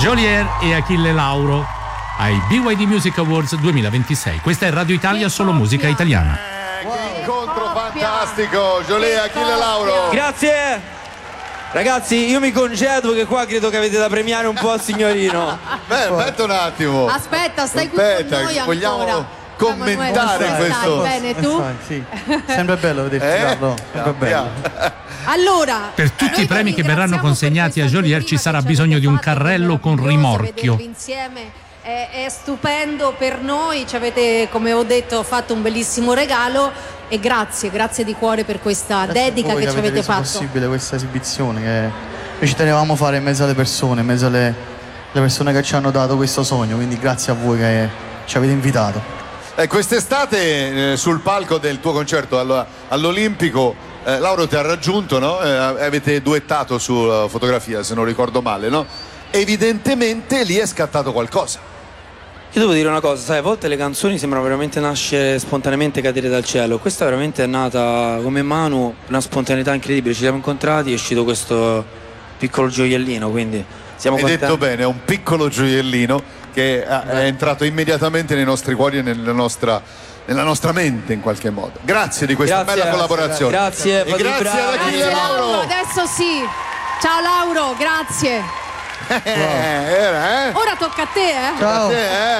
Geolier e Achille Lauro ai BYD Music Awards 2026. Questa è Radio Italia, solo musica italiana. Che incontro fantastico, Geolier e Achille Lauro. Grazie. Ragazzi, io mi concedo perché qua credo che avete da premiare un po' il signorino. Beh, aspetta un attimo. Aspetta, stai qui con noi vogliamo ancora. commentare Emanuele, questo. stai bene tu? Sì. Sempre bello vederti, Carlo. Sempre bello. Allora, Per tutti i premi che verranno consegnati a Geolier ci sarà bisogno di un carrello con rimorchio. Insieme è stupendo per noi, ci avete, come ho detto, fatto un bellissimo regalo e grazie di cuore per questa dedica che ci avete fatto. È possibile questa esibizione che noi ci tenevamo a fare in mezzo alle persone, in mezzo alle persone che ci hanno dato questo sogno, quindi grazie a voi che ci avete invitato. Quest'estate sul palco del tuo concerto all'Olimpico, Lauro ti ha raggiunto, no? Avete duettato sulla fotografia, se non ricordo male, no? Evidentemente lì è scattato qualcosa. Io devo dire una cosa, sai, a volte le canzoni sembrano veramente nascere spontaneamente, cadere dal cielo. Questa veramente è nata come Manu, una spontaneità incredibile. Ci siamo incontrati, è uscito questo piccolo gioiellino, quindi siamo Hai contenti. detto bene, è un piccolo gioiellino che è entrato immediatamente nei nostri cuori e nella nostra mente in qualche modo. Grazie di questa bella collaborazione. Grazie, e grazie ad Achille Lauro. Adesso sì. Ciao Lauro, grazie. Era, Ora tocca a te, Ciao. A te,